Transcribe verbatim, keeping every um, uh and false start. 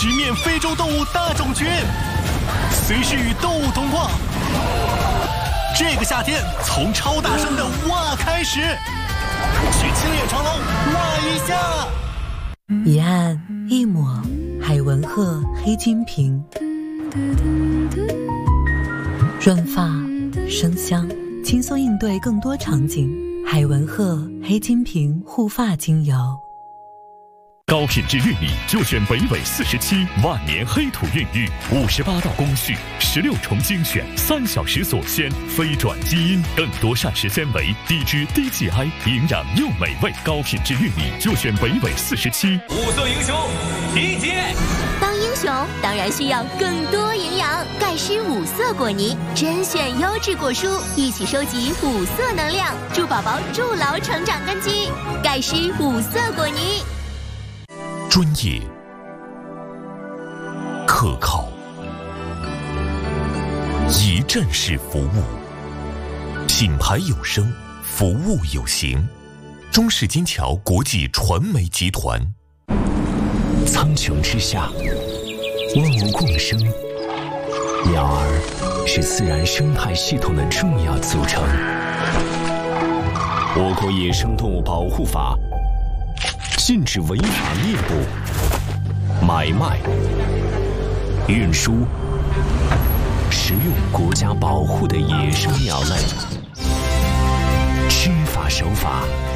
直面非洲动物大种群，随时与动物同化。这个夏天，从超大声的哇开始，去青叶长廊哇一下。 一按一抹，海文鹤黑金瓶，润发生香，轻松应对更多场景。海文鹤黑金瓶护发精油。 高品质玉米就选北纬四十七万年黑土孕育，五十八道工序，十六重精选，三小时锁鲜，非转基因，更多膳食纤维，低脂低 G I， 营养又美味。高品质玉米就选北纬四十七。 五色英雄，集结！ 当英雄当然需要更多营养，钙湿五色果泥，甄选优质果蔬，一起收集五色能量，助宝宝筑牢成长根基。钙湿五色果泥。 专业、可靠、一站式服务，品牌有声，服务有形。中式金桥国际传媒集团。 苍穹之下，万物共生，鸟儿是自然生态系统的重要组成。我国野生动物保护法禁止违法猎捕、买卖、运输、食用国家保护的野生鸟类，知法守法，